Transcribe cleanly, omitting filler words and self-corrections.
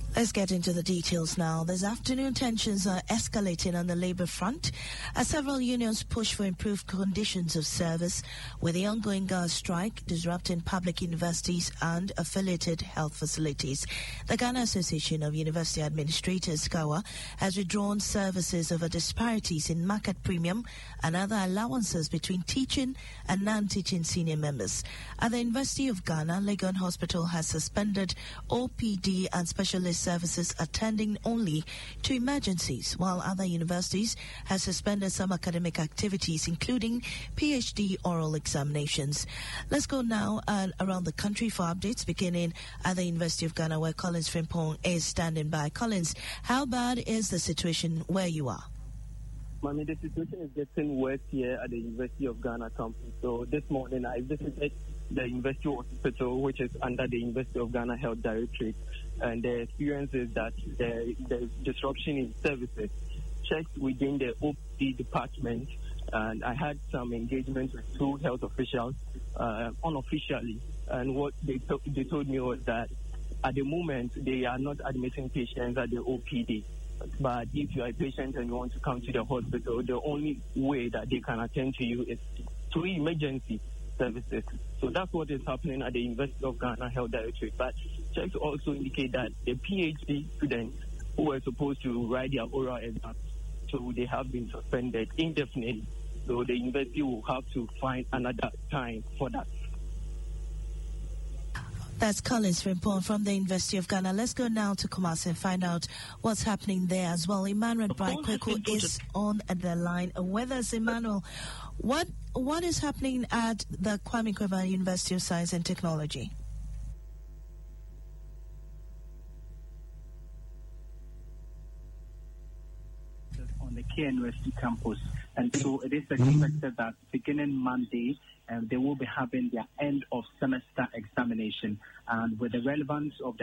Let's get into the details now. This afternoon, tensions are escalating on the labour front as several unions push for improved conditions of service, with the ongoing gas strike disrupting public universities and affiliated health facilities. The Ghana Association of University Administrators, GAWA, has withdrawn services over disparities in market premium and other allowances between teaching and non-teaching senior members. At the University of Ghana, Legon Hospital has suspended OPD and specialist services attending only to emergencies, while other universities have suspended some academic activities, including PhD oral examinations. Let's go now around the country for updates, beginning at the University of Ghana, where Collins Frimpong is standing by. Collins, how bad is the situation where you are? Mami, the situation is getting worse here at the University of Ghana campus. So this morning I visited the University Hospital, which is under the University of Ghana Health Directorate, and the experience is that there's disruption in services. Checked within the OPD department, and I had some engagement with two health officials unofficially, and what they told me was that at the moment they are not admitting patients at the OPD. But if you are a patient and you want to come to the hospital, the only way that they can attend to you is through emergency services. So that's what is happening at the University of Ghana Health Directorate. But checks also indicate that the PhD students who were supposed to write their oral exams, so they have been suspended indefinitely. So the university will have to find another time for that. That's Collins Frimpong from the University of Ghana. Let's go now to Kumasi and find out what's happening there as well. Emmanuel Braikweku is on the line. Weathers, Emmanuel, what is happening at the Kwame Nkrumah University of Science and Technology? On the KNUST campus, and so it is expected that beginning Monday, they will be having their end of semester examination, and with the relevance of the